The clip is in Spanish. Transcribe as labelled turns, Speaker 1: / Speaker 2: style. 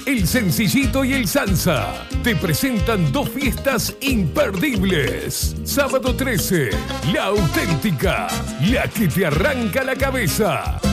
Speaker 1: El Sencillito y el Sansa te presentan dos fiestas imperdibles. Sábado 13, La Auténtica, la que te arranca la cabeza.